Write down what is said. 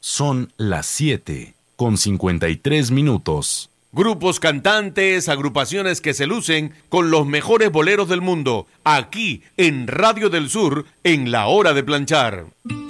Son las 7:53. Grupos cantantes, agrupaciones que se lucen con los mejores boleros del mundo, aquí en Radio del Sur, en La Hora de Planchar.